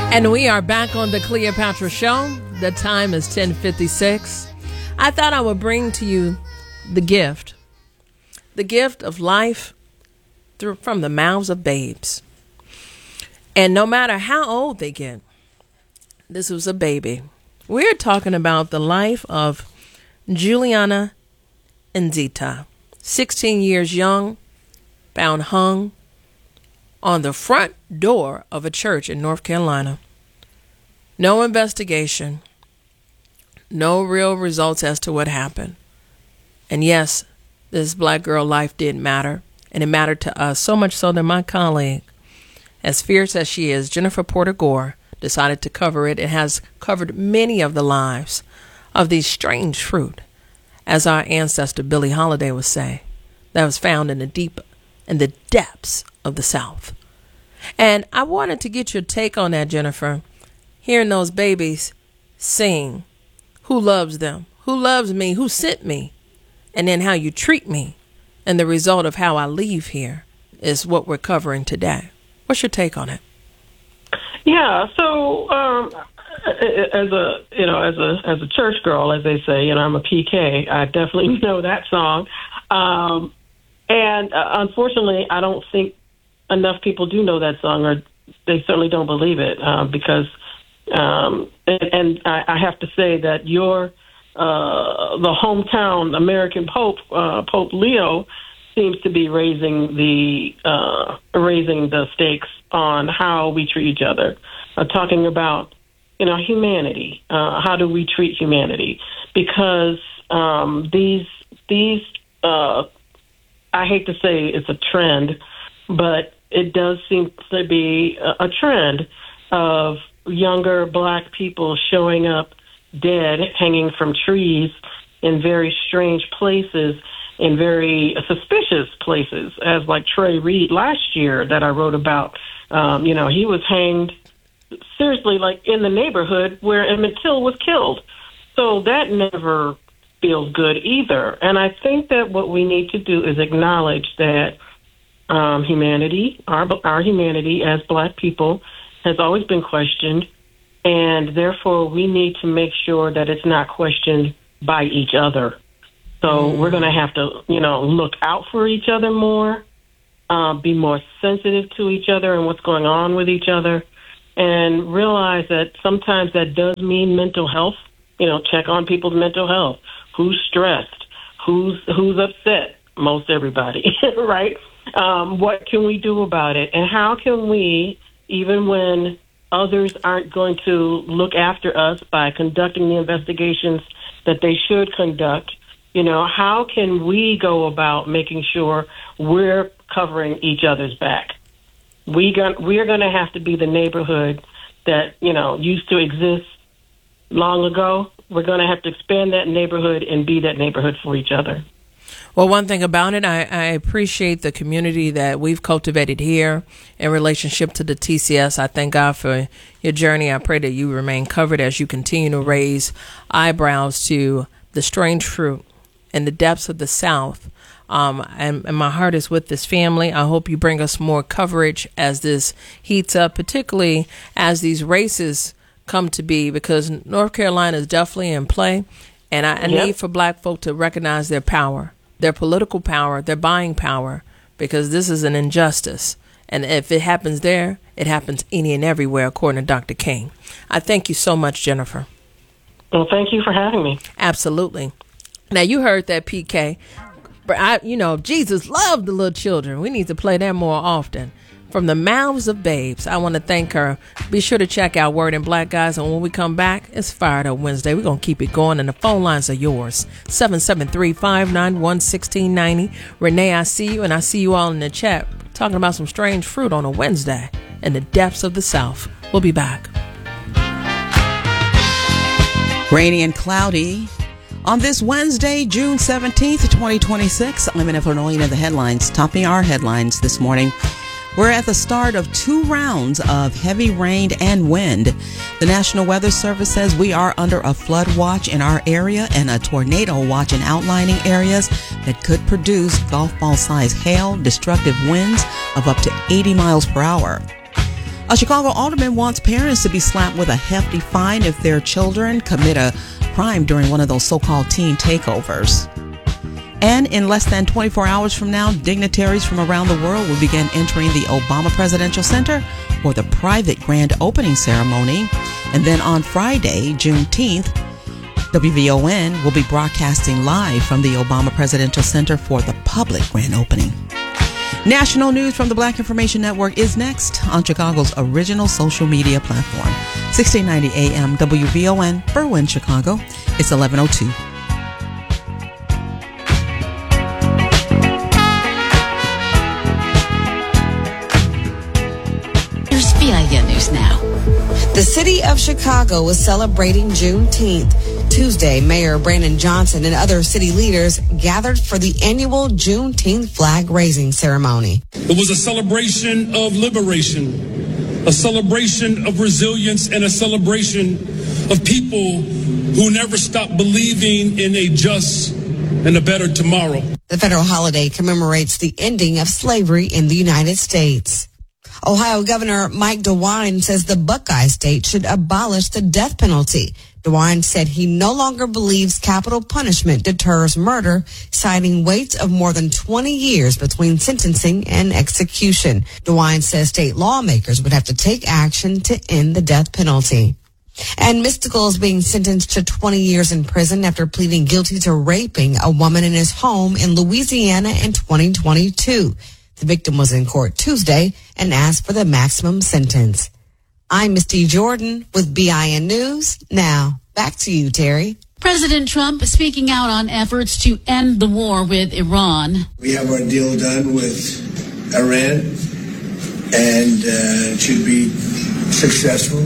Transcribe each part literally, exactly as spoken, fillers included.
And we are back on the Cleopatra Show. The time is ten fifty-six. I thought I would bring to you the gift. The gift of life through, from the mouths of babes. And no matter how old they get, this was a baby. We're talking about the life of Juliana Nzita, sixteen years young, found hung on the front door of a church in North Carolina. No investigation, no real results as to what happened. And yes, this black girl life did matter, and it mattered to us, so much so that my colleague, as fierce as she is, Jennifer Porter Gore, decided to cover it. It has covered many of the lives of these strange fruit, as our ancestor Billie Holiday would say, that was found in the deep, in the depths of the South. And I wanted to get your take on that, Jennifer. Hearing those babies sing, who loves them, who loves me, who sent me, and then how you treat me, and the result of how I leave here is what we're covering today. What's your take on it? Yeah, so um, as a you know as a as a church girl, as they say, you know, I'm a P K. I definitely know that song, um, and uh, unfortunately, I don't think enough people do know that song, or they certainly don't believe it, uh, because um, and, and I, I have to say that your uh, the hometown American Pope uh, Pope Leo seems to be raising the uh, raising the stakes on how we treat each other, uh, talking about you know humanity. Uh, how do we treat humanity? Because um, these these uh, I hate to say it's a trend, but it does seem to be a, a trend of younger black people showing up dead, hanging from trees in very strange places, in very suspicious places, as like Trey Reed last year that I wrote about. Um, you know, he was hanged seriously, like in the neighborhood where Emmett Till was killed. So that never feels good either. And I think that what we need to do is acknowledge that um, humanity, our, our humanity as black people, has always been questioned. And therefore, we need to make sure that it's not questioned by each other. So mm. we're going to have to, you know, look out for each other more, uh, be more sensitive to each other and what's going on with each other, and realize that sometimes that does mean mental health. You know, check on people's mental health. Who's stressed? Who's who's upset? Most everybody, right? Um, what can we do about it? And how can we, even when others aren't going to look after us by conducting the investigations that they should conduct, you know, how can we go about making sure we're covering each other's back? We got, we're going to have to be the neighborhood that, you know, used to exist long ago. We're going to have to expand that neighborhood and be that neighborhood for each other. Well, one thing about it, I, I appreciate the community that we've cultivated here in relationship to the T C S. I thank God for your journey. I pray that you remain covered as you continue to raise eyebrows to the strange fruit in the depths of the South. Um, and, and my heart is with this family. I hope you bring us more coverage as this heats up, particularly as these races come to be, because North Carolina is definitely in play. And I, I yep. need for black folk to recognize their power, their political power, their buying power, because this is an injustice. And if it happens there, it happens any and everywhere, according to Doctor King. I thank you so much, Jennifer. Well, thank you for having me. Absolutely. Now, you heard that, P K. But I, you know, Jesus loved the little children. We need to play that more often. From the mouths of babes. I want to thank her. Be sure to check out Word and Black, guys. And when we come back, it's Fired Up Wednesday. We're going to keep it going. And the phone lines are yours. seven seven three, five nine one, one six nine zero. Renee, I see you. And I see you all in the chat talking about some strange fruit on a Wednesday in the depths of the South. We'll be back. Rainy and cloudy on this Wednesday, June seventeenth, twenty twenty-six. I'm Emmett Flornolina, the headlines. Topping our headlines this morning. We're at the start of two rounds of heavy rain and wind. The National Weather Service says we are under a flood watch in our area and a tornado watch in outlying areas that could produce golf ball size hail, destructive winds of up to eighty miles per hour. A Chicago alderman wants parents to be slapped with a hefty fine if their children commit a crime during one of those so-called teen takeovers. And in less than twenty-four hours from now, dignitaries from around the world will begin entering the Obama Presidential Center for the private grand opening ceremony. And then on Friday, Juneteenth, W V O N will be broadcasting live from the Obama Presidential Center for the public grand opening. National news from the Black Information Network is next on Chicago's original social media platform. sixteen ninety A M W V O N, Berwyn, Chicago. It's eleven oh two. Here's V I N News Now. The city of Chicago was celebrating Juneteenth. Tuesday, Mayor Brandon Johnson and other city leaders gathered for the annual Juneteenth flag-raising ceremony. It was a celebration of liberation, a celebration of resilience, and a celebration of people who never stopped believing in a just and a better tomorrow. The federal holiday commemorates the ending of slavery in the United States. Ohio Governor Mike DeWine says the Buckeye State should abolish the death penalty. DeWine said he no longer believes capital punishment deters murder, citing waits of more than twenty years between sentencing and execution. DeWine says state lawmakers would have to take action to end the death penalty. And Mystical is being sentenced to twenty years in prison after pleading guilty to raping a woman in his home in Louisiana in twenty twenty-two. The victim was in court Tuesday and asked for the maximum sentence. I'm Misty Jordan with B I N News. Now, back to you, Terry. President Trump speaking out on efforts to end the war with Iran. We have our deal done with Iran, and uh, it should be successful.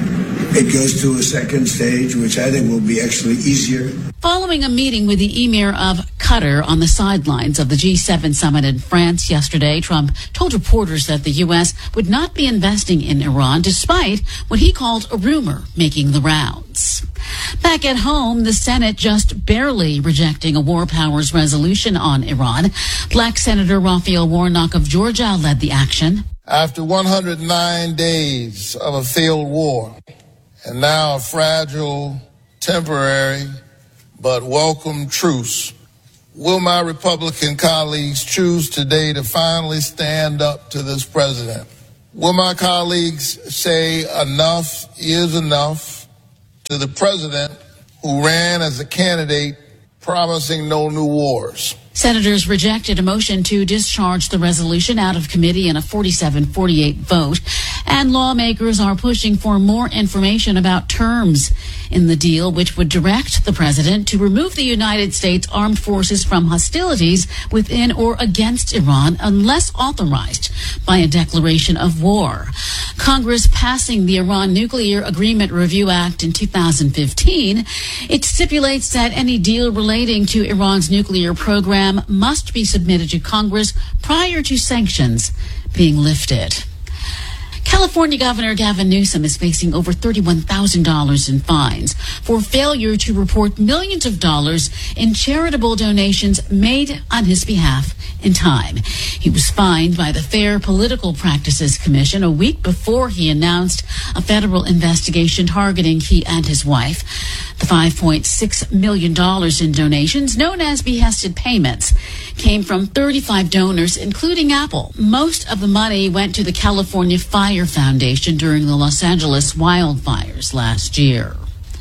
It goes to a second stage, which I think will be actually easier. Following a meeting with the Emir of Qatar on the sidelines of the G seven summit in France yesterday, Trump told reporters that the U S would not be investing in Iran despite what he called a rumor making the rounds. Back at home, the Senate just barely rejecting a war powers resolution on Iran. Black Senator Raphael Warnock of Georgia led the action. After one hundred nine days of a failed war, and now a fragile, temporary, but welcome truce, will my Republican colleagues choose today to finally stand up to this president? Will my colleagues say enough is enough to the president who ran as a candidate promising no new wars? Senators rejected a motion to discharge the resolution out of committee in a forty-seven forty-eight vote, and lawmakers are pushing for more information about terms in the deal, which would direct the president to remove the United States Armed Forces from hostilities within or against Iran unless authorized by a declaration of war. Congress passing the Iran Nuclear Agreement Review Act in two thousand fifteen, it stipulates that any deal relating to Iran's nuclear program must be submitted to Congress prior to sanctions being lifted. California Governor Gavin Newsom is facing over thirty-one thousand dollars in fines for failure to report millions of dollars in charitable donations made on his behalf in time. He was fined by the Fair Political Practices Commission a week before he announced a federal investigation targeting he and his wife. The five point six million dollars in donations, known as behested payments, came from thirty-five donors, including Apple. Most of the money went to the California Fire Foundation during the Los Angeles wildfires last year.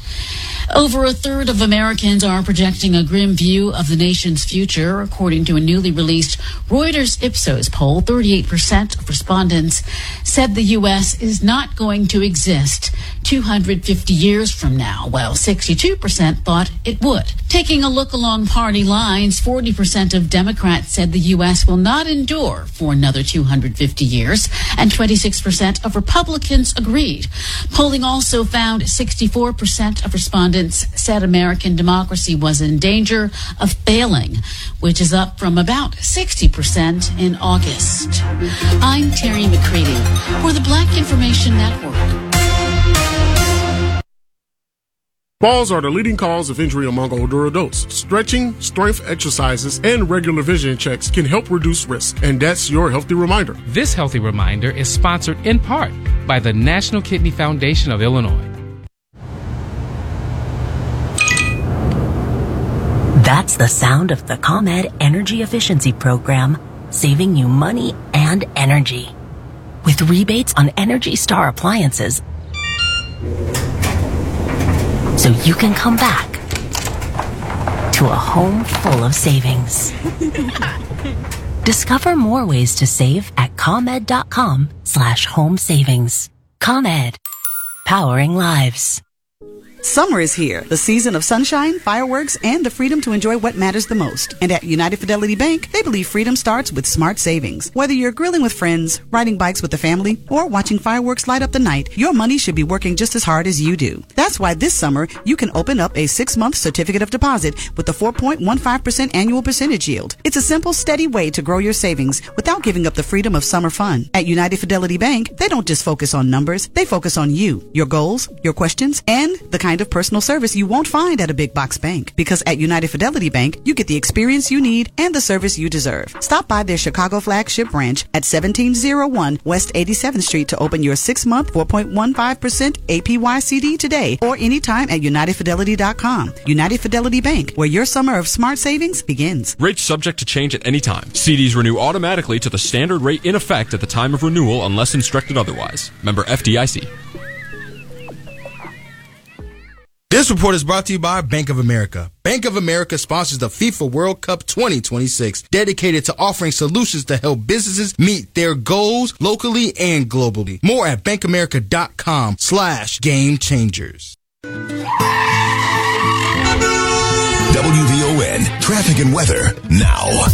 Over a third of Americans are projecting a grim view of the nation's future. According to a newly released Reuters Ipsos poll, thirty-eight percent of respondents said the U S is not going to exist two hundred fifty years from now, while sixty-two percent thought it would. Taking a look along party lines, forty percent of Democrats said the U S will not endure for another two hundred fifty years, and twenty-six percent of Republicans agreed. Polling also found sixty-four percent of respondents said American democracy was in danger of failing, which is up from about sixty percent in August. I'm Terry McCready for the Black Information Network. Falls are the leading cause of injury among older adults. Stretching, strength exercises, and regular vision checks can help reduce risk. And that's your Healthy Reminder. This Healthy Reminder is sponsored in part by the National Kidney Foundation of Illinois. That's the sound of the ComEd Energy Efficiency Program, saving you money and energy. With rebates on Energy Star appliances, so you can come back to a home full of savings. Discover more ways to save at ComEd.com slash home savings. ComEd, powering lives. Summer is here, the season of sunshine, fireworks, and the freedom to enjoy what matters the most. And at United Fidelity Bank, they believe freedom starts with smart savings. Whether you're grilling with friends, riding bikes with the family, or watching fireworks light up the night, your money should be working just as hard as you do. That's why this summer, you can open up a six-month certificate of deposit with a four point one five percent annual percentage yield. It's a simple, steady way to grow your savings without giving up the freedom of summer fun. At United Fidelity Bank, they don't just focus on numbers, they focus on you, your goals, your questions, and the kind of personal service you won't find at a big box bank. Because at United Fidelity Bank, you get the experience you need and the service you deserve. Stop by their Chicago flagship branch at seventeen oh one West eighty-seventh Street to open your six-month four point one five percent A P Y C D today or anytime at United Fidelity dot com. United Fidelity Bank, where your summer of smart savings begins. Rates subject to change at any time. C Ds renew automatically to the standard rate in effect at the time of renewal unless instructed otherwise. Member F D I C. This report is brought to you by Bank of America. Bank of America sponsors the FIFA World Cup twenty twenty-six, dedicated to offering solutions to help businesses meet their goals locally and globally. More at bankofamerica.com slash game changers. W V O N Traffic and Weather now.